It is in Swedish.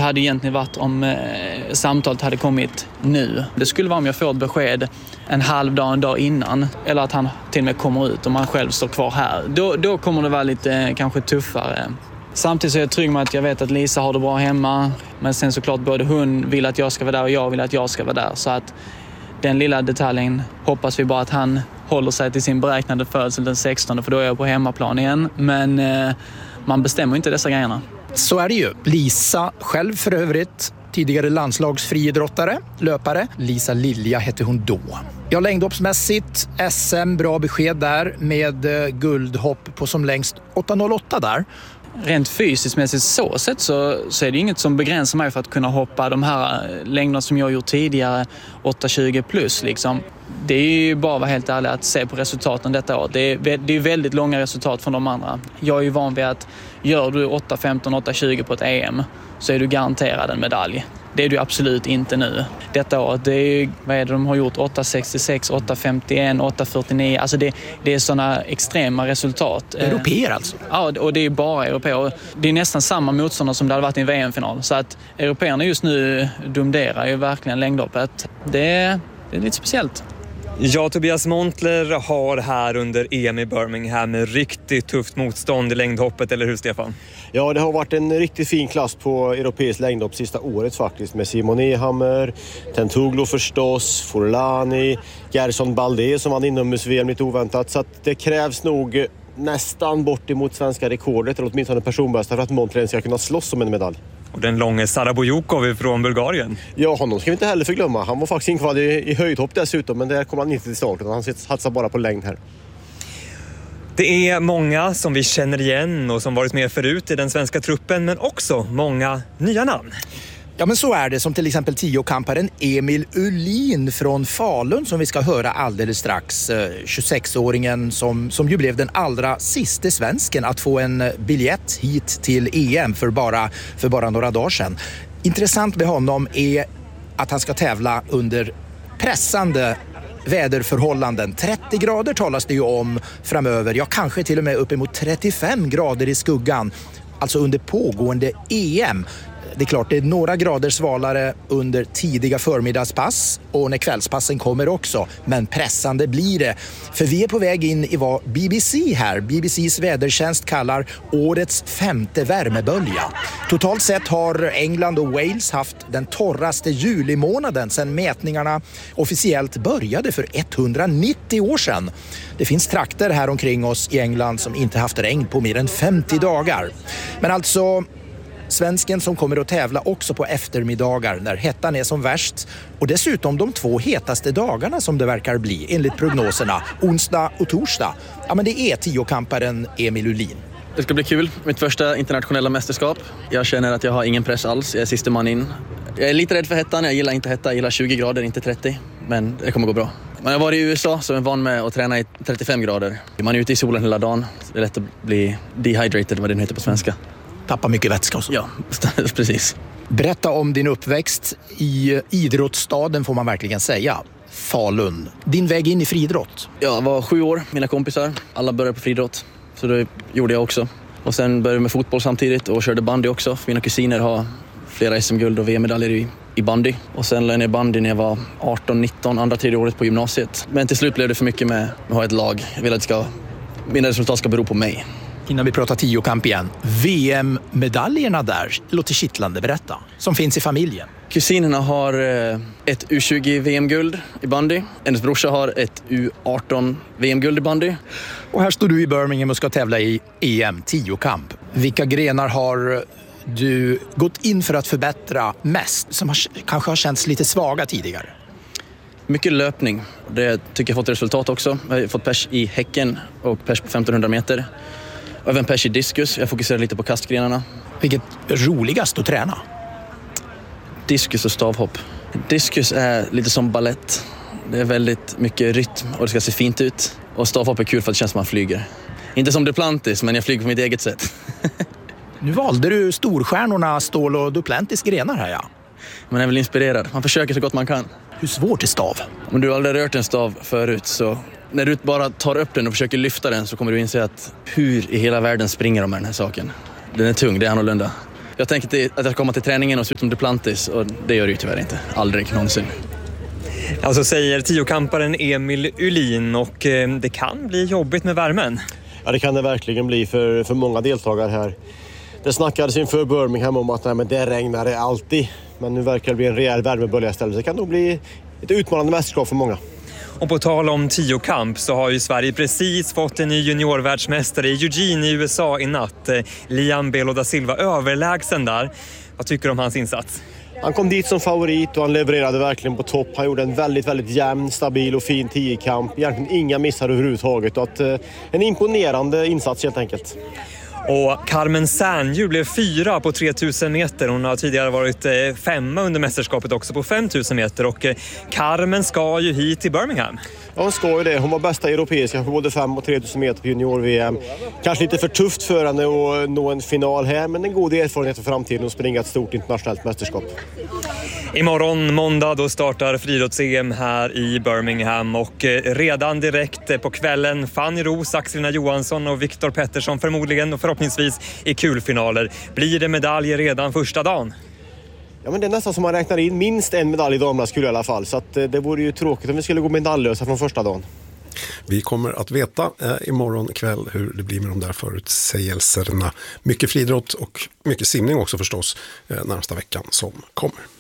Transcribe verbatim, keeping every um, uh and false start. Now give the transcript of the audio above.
hade egentligen varit om eh, samtalet hade kommit nu. Det skulle vara om jag får ett besked en halv dag, en dag innan. Eller att han till och med kommer ut och man själv står kvar här. Då, då kommer det vara lite eh, kanske tuffare. Samtidigt så är jag trygg med att jag vet att Lisa har det bra hemma. Men sen såklart både hon vill att jag ska vara där och jag vill att jag ska vara där. Så att den lilla detaljen hoppas vi bara att han håller sig till sin beräknade födsel den sextonde. För då är jag på hemmaplan igen. Men eh, man bestämmer inte dessa grejerna. Så är det ju. Lisa själv för övrigt, tidigare landslagsfriidrottare, löpare. Lisa Lilja hette hon då. Ja, längdhoppsmässigt, S M, bra besked där med eh, guldhopp på som längst åtta noll åtta där. Rent fysiskt mässigt så sett så, så är det inget som begränsar mig för att kunna hoppa de här längderna som jag gjort tidigare, åtta tjugo plus liksom. Det är ju bara att vara helt ärlig att se på resultaten detta år. Det är, det är väldigt långa resultat från de andra. Jag är ju van vid att gör du åtta femton, åtta tjugo på ett E M så är du garanterad en medalj. Det är du absolut inte nu. Detta år, det är, vad är det de har gjort? åtta sextiosex, åtta femtioen, åtta fyrtionio. Alltså det, det är sådana extrema resultat. Europeer alltså? Ja, och det är bara europeer. Det är nästan samma motståndare som det hade varit i en V M-final. Så att europeerna just nu domderar ju verkligen längdhoppet. Det, det är lite speciellt. Ja, Tobias Montler har här under E M i Birmingham med riktigt tufft motstånd i längdhoppet, eller hur Stefan? Ja, det har varit en riktigt fin klass på europeisk längdhopp sista året faktiskt med Simon Ehammer, Tentoglu förstås, Forlani, Gerson Baldé som vann inomhus-V M lite oväntat. Så att det krävs nog nästan bort emot svenska rekordet eller åtminstone personbästa för att Montler ska kunna slåss om en medalj. Och den långa Sara Bojukov från Bulgarien. Ja, honom ska vi inte heller förglömma. Han var faktiskt inkvad i, i höjdhopp dessutom, men där kom han inte till starten. Han satsar bara på längd här. Det är många som vi känner igen och som varit med förut i den svenska truppen, men också många nya namn. Ja, men så är det, som till exempel tiokamparen Emil Ullin från Falun som vi ska höra alldeles strax. tjugosexåringen som, som ju blev den allra sista svensken att få en biljett hit till E M för bara, för bara några dagar sedan. Intressant med honom är att han ska tävla under pressande väderförhållanden. trettio grader talas det ju om framöver. Ja, kanske till och med uppemot trettiofem grader i skuggan. Alltså under pågående E M. Det är klart, det är några grader svalare under tidiga förmiddagspass och när kvällspassen kommer också. Men pressande blir det. För vi är på väg in i vad B B C här, B B C:s vädertjänst kallar årets femte värmebölja. Totalt sett har England och Wales haft den torraste julimånaden sedan mätningarna officiellt började för etthundranittio år sedan. Det finns trakter här omkring oss i England som inte haft regn på mer än femtio dagar. Men alltså svensken som kommer att tävla också på eftermiddagar när hettan är som värst. Och dessutom de två hetaste dagarna som det verkar bli enligt prognoserna, onsdag och torsdag. Ja, men det är tiokamparen Emil Ullin. Det ska bli kul. Mitt första internationella mästerskap. Jag känner att jag har ingen press alls. Jag är sista man in. Jag är lite rädd för hettan. Jag gillar inte hetta. Jag gillar tjugo grader, inte trettio. Men det kommer gå bra. Men jag var i U S A så jag är van med att träna i trettiofem grader. Man är ute i solen hela dagen. Det är lätt att bli dehydrated, vad det heter på svenska. Tappa mycket vätska och så. Ja, precis. Berätta om din uppväxt i idrottsstaden får man verkligen säga. Falun. Din väg in i friidrott? Jag var sju år, mina kompisar. Alla började på friidrott. Så det gjorde jag också. Och sen började jag med fotboll samtidigt och körde bandy också. Mina kusiner har flera S M-guld och V M-medaljer i, i bandy. Och sen lade jag ner bandy när jag var arton nitton, andra tredje året på gymnasiet. Men till slut blev det för mycket med att ha ett lag. Jag vill att det ska, mina resultat ska bero på mig. Innan vi pratar tiokamp igen. V M-medaljerna där, låter kittlande, berätta. Som finns i familjen. Kusinerna har ett U tjugo V M-guld i bandy. Hennes brorsa har ett U arton V M-guld i bandy. Och här står du i Birmingham och ska tävla i E M tiokamp. Vilka grenar har du gått in för att förbättra mest? Som har, kanske har känts lite svaga tidigare. Mycket löpning. Det tycker jag har fått resultat också. Jag har fått pers i häcken och pers på femtonhundra meter. Och även pers i diskus. Jag fokuserar lite på kastgrenarna. Vilket är roligast att träna? Diskus och stavhopp. Diskus är lite som ballett. Det är väldigt mycket rytm och det ska se fint ut. Och stavhopp är kul för att det känns som man flyger. Inte som Duplantis, men jag flyger på mitt eget sätt. Nu valde du storstjärnorna Ståhl och Duplantis grenar här, ja. Man är väl inspirerad. Man försöker så gott man kan. Hur svårt är stav? Om du aldrig rört en stav förut så när du bara tar upp den och försöker lyfta den så kommer du inse att hur i hela världen springer de med den här saken. Den är tung, det är annorlunda. Jag tänker till, att jag ska komma till träningen och se ut som Duplantis, och det gör det ju tyvärr inte. Aldrig någonsin. Alltså säger tiokamparen Emil Uhlin, och eh, det kan bli jobbigt med värmen. Ja, det kan det verkligen bli för, för många deltagare här. Det snackades inför Birmingham om att nej, men det regnar det alltid. Men nu verkar det bli en rejäl värmebölja istället. Det kan nog bli ett utmanande mästerskap för många. Och på tal om tiokamp så har ju Sverige precis fått en ny juniorvärldsmästare i Eugene i U S A i natt. Liam Belo da Silva överlägsen där. Vad tycker du om hans insats? Han kom dit som favorit och han levererade verkligen på topp. Han gjorde en väldigt, väldigt jämn, stabil och fin tiokamp. Egentligen inga missar överhuvudtaget. Och att, eh, en imponerande insats helt enkelt. Och Carmen Sernju blev fyra på tre tusen meter. Hon har tidigare varit femma under mästerskapet också på fem tusen meter. Och Carmen ska ju hit till Birmingham. Ja, hon ska ju det. Hon var bästa europeiska på både fem och tre tusen meter på junior-V M. Kanske lite för tufft för henne att nå en final här, men en god erfarenhet för framtiden och springa ett stort internationellt mästerskap. Imorgon måndag då startar friidrotts-E M här i Birmingham, och redan direkt på kvällen Fanny Roos, Axelina Johansson och Viktor Pettersson förmodligen och förhoppningsvis i kulfinaler. Blir det medaljer redan första dagen? Ja, men det är nästan som man räknar in minst en medalj i damernas kul i alla fall. Så att det vore ju tråkigt om vi skulle gå medaljlösa från första dagen. Vi kommer att veta eh, imorgon kväll hur det blir med de där förutsägelserna. Mycket friidrott och mycket simning också förstås eh, närmsta veckan som kommer.